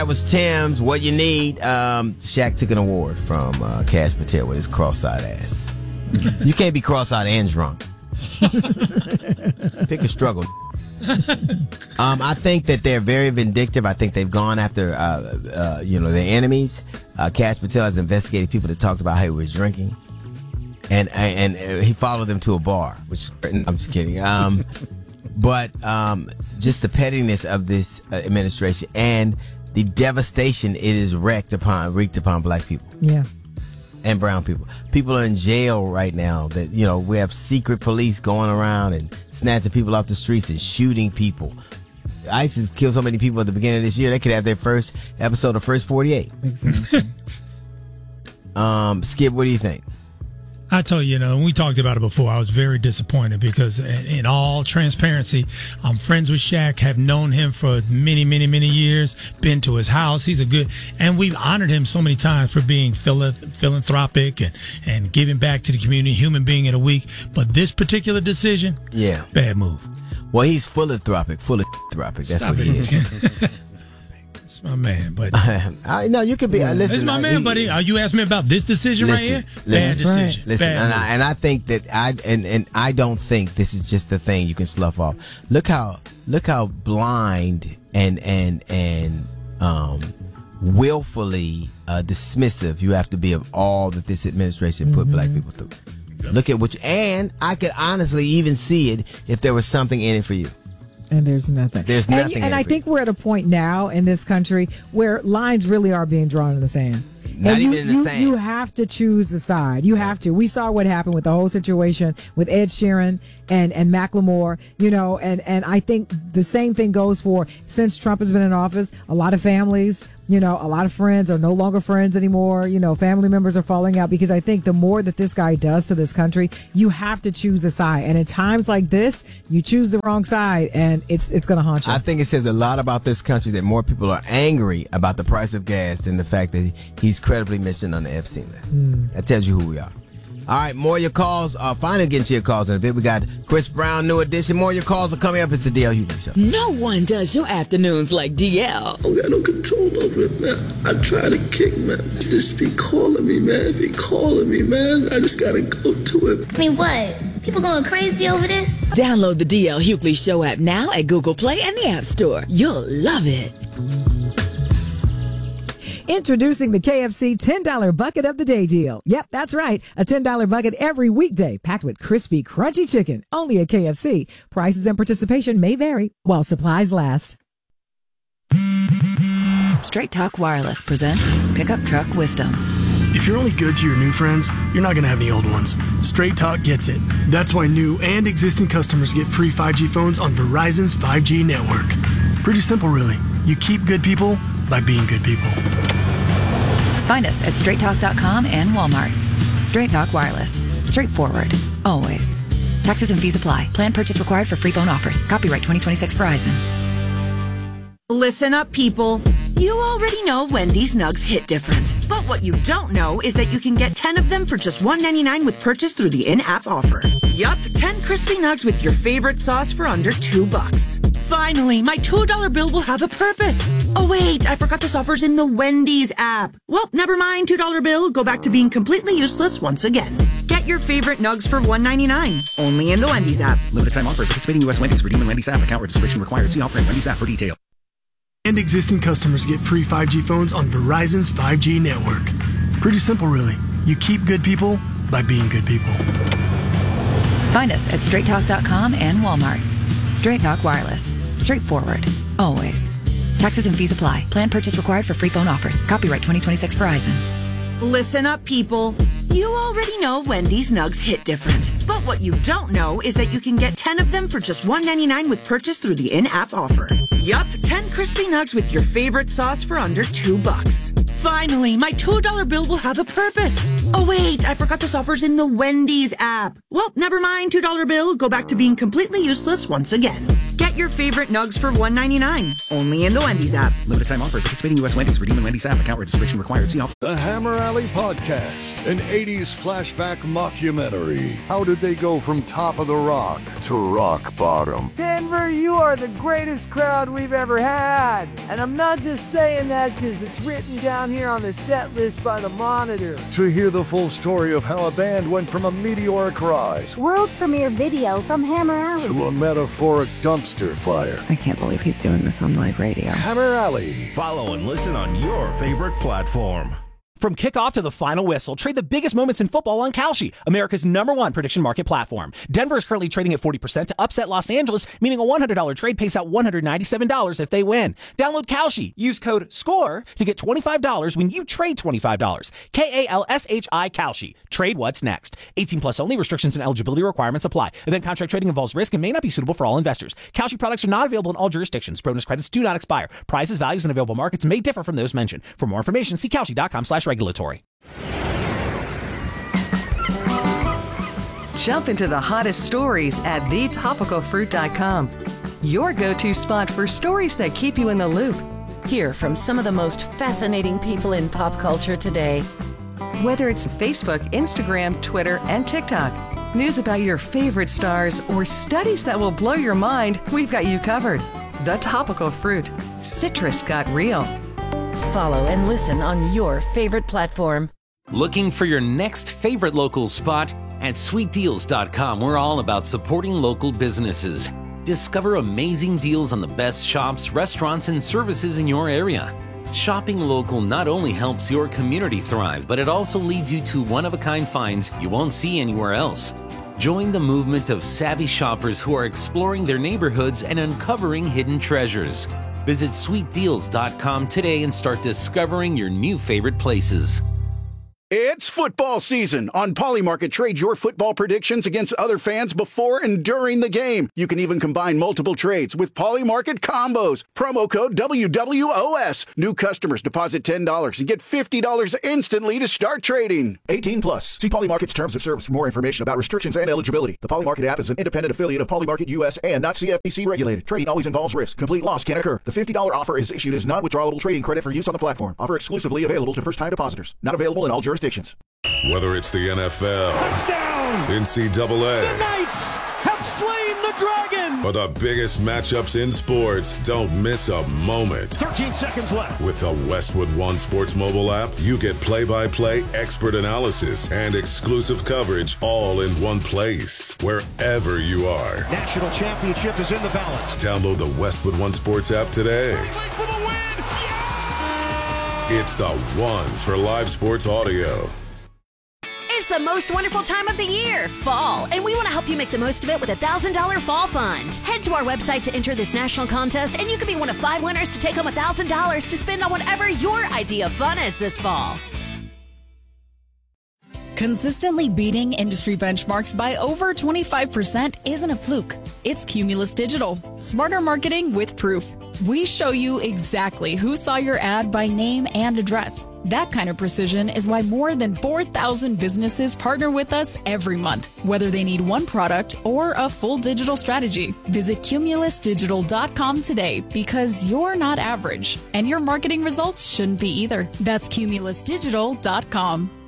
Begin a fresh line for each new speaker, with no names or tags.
That was Tim's What You Need. Shaq took an award from Cash Patel with his cross-eyed ass. You can't be cross-eyed and drunk. Pick a struggle. I think that they're very vindictive. I think they've gone after their enemies. Cash Patel has investigated people that talked about how he was drinking, and he followed them to a bar. Which I'm just kidding. But just the pettiness of this administration and the devastation it has wreaked upon black people.
Yeah.
And brown people. People are in jail right now that, we have secret police going around and snatching people off the streets and shooting people. ISIS killed so many people at the beginning of this year, they could have their first episode of First 48.
Exactly.
Skip, what do you think?
I told you, we talked about it before. I was very disappointed because, in all transparency, I'm friends with Shaq, have known him for many, many, many years, been to his house. He's and we've honored him so many times for being philanthropic and giving back to the community, human being of the week. But this particular decision, bad move.
Well, he's philanthropic. That's what he is.
It's my man, buddy.
No, you could be. Listen,
it's my man, buddy. You asked me about this decision right here. Bad decision.
Listen, and I think that I don't think this is just the thing you can slough off. Look how blind and willfully dismissive you have to be of all that this administration put black people through. Look at and I could honestly even see it if there was something in it for you.
And there's nothing. And I think we're at a point now in this country where lines really are being drawn in the sand.
Not even in the sand.
You have to choose a side. You have to. We saw what happened with the whole situation with Ed Sheeran and Macklemore, and I think the same thing goes for, since Trump has been in office, a lot of families, a lot of friends are no longer friends anymore. Family members are falling out because I think the more that this guy does to this country, you have to choose a side. And at times like this, you choose the wrong side and it's going to haunt you.
I think it says a lot about this country that more people are angry about the price of gas than the fact that he's credibly mentioned on the Epstein list. That tells you who we are. All right, more of your calls. Finally getting to your calls in a bit. We got Chris Brown, New Edition. More of your calls are coming up. It's the DL Hughley Show.
No one does your afternoons like DL.
I got no control over it, man. I try to kick, man. Just be calling me, man. I just got to go to it.
I mean, what? People going crazy over this?
Download the DL Hughley Show app now at Google Play and the App Store. You'll love it.
Introducing the KFC $10 bucket of the day deal. Yep, that's right. A $10 bucket every weekday packed with crispy, crunchy chicken. Only at KFC. Prices and participation may vary while supplies last.
Straight Talk Wireless presents Pickup Truck Wisdom.
If you're only good to your new friends, you're not going to have any old ones. Straight Talk gets it. That's why new and existing customers get free 5G phones on Verizon's 5G network. Pretty simple, really. You keep good people by being good people.
Find us at straighttalk.com and Walmart. Straight Talk Wireless. Straightforward. Always. Taxes and fees apply. Plan purchase required for free phone offers. Copyright 2026 Verizon.
Listen up, people. You already know Wendy's Nugs hit different. But what you don't know is that you can get 10 of them for just $1.99 with purchase through the in-app offer. Yup, 10 crispy nugs with your favorite sauce for under $2. Finally, my $2 bill will have a purpose. Oh wait, I forgot this offer's in the Wendy's app. Well, never mind, $2 bill. Go back to being completely useless once again. Get your favorite nugs for $1.99. Only in the Wendy's app.
Limited time offer. Participating U.S. Wendy's. Redeem in Wendy's app. Account registration required. See offer in Wendy's app for details.
And existing customers get free 5G phones on Verizon's 5G network. Pretty simple, really. You keep good people by being good people.
Find us at straighttalk.com and Walmart. Straight Talk Wireless. Straightforward. Always. Taxes and fees apply. Plan purchase required for free phone offers. Copyright 2026 Verizon.
Listen up, people. You already know Wendy's Nugs hit different. But what you don't know is that you can get 10 of them for just $1.99 with purchase through the in-app offer. Yup, 10 crispy nugs with your favorite sauce for under $2. Finally, my $2 bill will have a purpose. Oh wait, I forgot this offer's in the Wendy's app. Well, never mind, $2 bill. Go back to being completely useless once again. Get your favorite nugs for $1.99. Only in the Wendy's app.
Limited time offer. Participating U.S. Wendy's. Redeem in Wendy's app. Account registration required. See offer.
The Hammer Alley Podcast, an 80s flashback mockumentary. How did they go from top of the rock to rock bottom?
Denver, you are the greatest crowd we've ever had. And I'm not just saying that because it's written down here on the set list by the Monitor.
To hear the full story of how a band went from a meteoric rise
World premiere video from Hammer Alley
to a metaphoric dumpster fire.
I can't believe he's doing this on live radio.
Hammer Alley.
Follow and listen on your favorite platform.
From kickoff to the final whistle, trade the biggest moments in football on Kalshi, America's #1 prediction market platform. Denver is currently trading at 40% to upset Los Angeles, meaning a $100 trade pays out $197 if they win. Download Kalshi. Use code SCORE to get $25 when you trade $25. KALSHI Kalshi. Trade what's next. 18 plus only. Restrictions and eligibility requirements apply. Event contract trading involves risk and may not be suitable for all investors. Kalshi products are not available in all jurisdictions. Bonus credits do not expire. Prices, values, and available markets may differ from those mentioned. For more information, see Kalshi.com/regulatory.
Jump into the hottest stories at thetopicalfruit.com. Your go-to spot for stories that keep you in the loop.
Hear from some of the most fascinating people in pop culture today.
Whether it's Facebook, Instagram, Twitter, and TikTok, news about your favorite stars, or studies that will blow your mind, we've got you covered. The Topical Fruit. Citrus got real.
Follow and listen on your favorite platform.
Looking for your next favorite local spot? At sweetdeals.com, we're all about supporting local businesses. Discover amazing deals on the best shops, restaurants, and services in your area. Shopping local not only helps your community thrive, but it also leads you to one-of-a-kind finds you won't see anywhere else. Join the movement of savvy shoppers who are exploring their neighborhoods and uncovering hidden treasures. Visit sweetdeals.com today and start discovering your new favorite places.
It's football season. On Polymarket, trade your football predictions against other fans before and during the game. You can even combine multiple trades with Polymarket combos. Promo code WWOS. New customers deposit $10 and get $50 instantly to start trading.
18 plus. See Polymarket's terms of service for more information about restrictions and eligibility. The Polymarket app is an independent affiliate of Polymarket US and not CFTC regulated. Trading always involves risk. Complete loss can occur. The $50 offer is issued as non-withdrawable trading credit for use on the platform. Offer exclusively available to first-time depositors. Not available in all jurisdictions.
Whether it's the NFL,
touchdown,
NCAA,
the Knights have slain the dragon,
or the biggest matchups in sports, don't miss a moment.
13 seconds left.
With the Westwood One Sports mobile app, you get play-by-play expert analysis and exclusive coverage all in one place, wherever you are.
National championship is in the balance.
Download the Westwood One Sports app today.
For the win!
It's the one for live sports audio.
It's the most wonderful time of the year, fall, and we want to help you make the most of it with a $1,000 fall fund. Head to our website to enter this national contest, and you could be one of 5 winners to take home $1,000 to spend on whatever your idea of fun is this fall.
Consistently beating industry benchmarks by over 25% isn't a fluke. It's Cumulus Digital. Smarter marketing with proof. We show you exactly who saw your ad by name and address. That kind of precision is why more than 4,000 businesses partner with us every month, whether they need one product or a full digital strategy. Visit cumulusdigital.com today because you're not average, and your marketing results shouldn't be either. That's cumulusdigital.com.